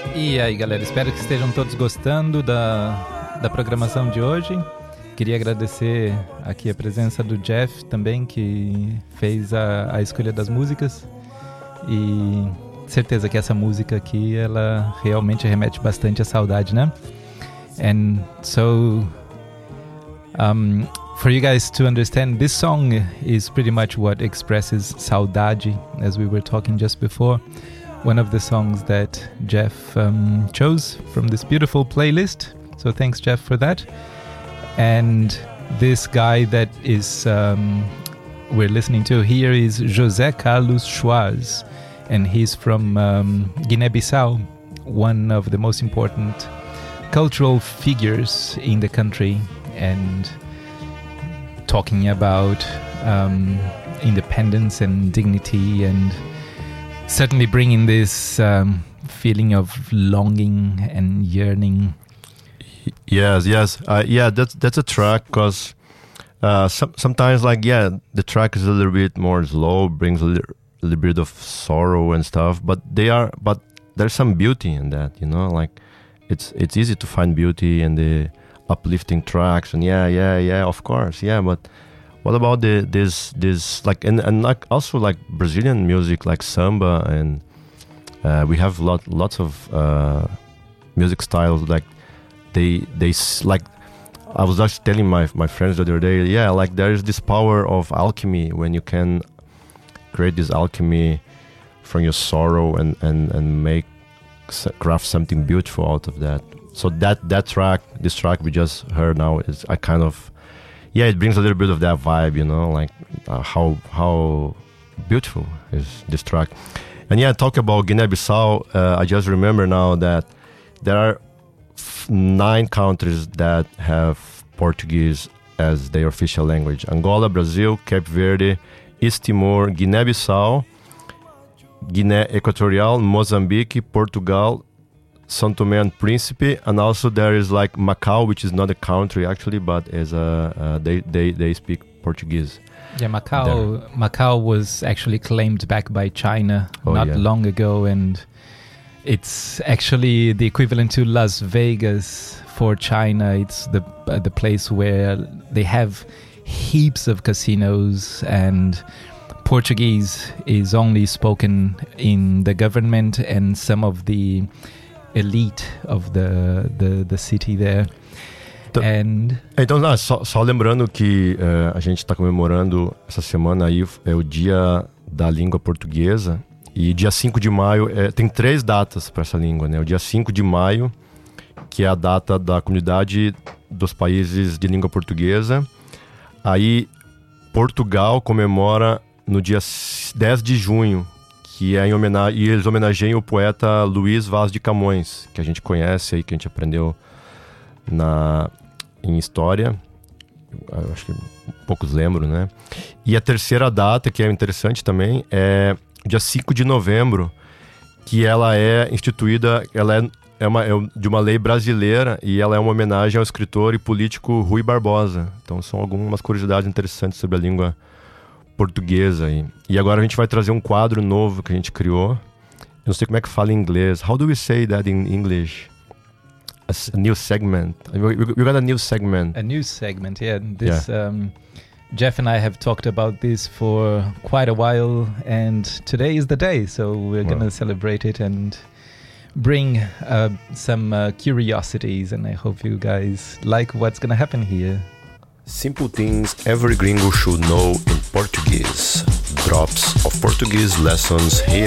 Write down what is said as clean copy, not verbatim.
E aí, galera, espero que estejam todos gostando da programação de hoje. Queria agradecer aqui a presença do Jeff também, que fez a escolha das músicas. E certeza que essa música aqui, ela realmente remete bastante à saudade, né? And so, for you guys to understand, this song is pretty much what expresses saudade, as we were talking just before. One of the songs that Jeff chose from this beautiful playlist. So thanks, Jeff, for that. And this guy that is we're listening to here is José Carlos Schwarz, and he's from Guinea-Bissau, one of the most important cultural figures in the country, and talking about independence and dignity, and certainly bringing this feeling of longing and yearning. Yes. That's a track, because sometimes, like, the track is a little bit more slow, brings a little bit of sorrow and stuff, but there's some beauty in that, you know, like it's easy to find beauty in the uplifting tracks, and of course, but what about this like and like also like Brazilian music, like samba, and we have lots of music styles, like they like, I was just telling my friends the other day, like there is this power of alchemy when you can create this alchemy from your sorrow and craft something beautiful out of that. So this track we just heard now is I kind of, it brings a little bit of that vibe, you know, like how beautiful is this track. And talk about Guinea-Bissau, I just remember now that there are 9 countries that have Portuguese as their official language: Angola, Brazil, Cape Verde, East Timor, Guinea-Bissau, Guinea Equatorial, Mozambique, Portugal, São Tomé and Príncipe, and also there is like Macau, which is not a country actually, but is they speak Portuguese. Macau was actually claimed back by China long ago, and it's actually the equivalent to Las Vegas for China. It's the place where they have heaps of casinos, and Portuguese is only spoken in the government and some of the elite of the city there. Então, só lembrando que a gente está comemorando essa semana aí o Dia da Língua Portuguesa, e dia 5 de maio tem 3 datas para essa língua, né? O dia 5 de maio, que é a data da Comunidade dos Países de Língua Portuguesa. Aí Portugal comemora no dia 10 de junho, que é em homenagem, e eles homenageiam o poeta Luís Vaz de Camões, que a gente conhece aí, que a gente aprendeu em história. Eu acho que poucos lembram, né? E a terceira data, que é interessante também, é dia 5 de novembro, que ela é instituída, ela é de uma lei brasileira, e ela é uma homenagem ao escritor e político Rui Barbosa. Então são algumas curiosidades interessantes sobre a língua portuguesa. E agora a gente vai trazer um quadro novo que a gente criou. Eu não sei como é que fala em inglês. How do we say that in English? A new segment. We got a new segment. A new segment, yeah. Jeff and I have talked about this for quite a while, and today is the day, so we're going to celebrate it and bring some curiosities, and I hope you guys like what's going to happen here. Simple things every gringo should know in Portuguese. Drops of Portuguese lessons here.